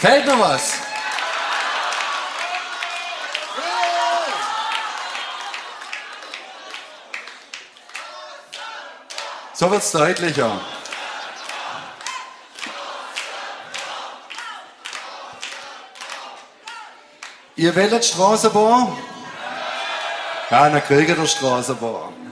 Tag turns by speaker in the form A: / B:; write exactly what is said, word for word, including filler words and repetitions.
A: Fehlt noch was? So wird's deutlicher. Ihr wählt Straßenbahn? Ja, dann kriegt ihr Straßenbahn.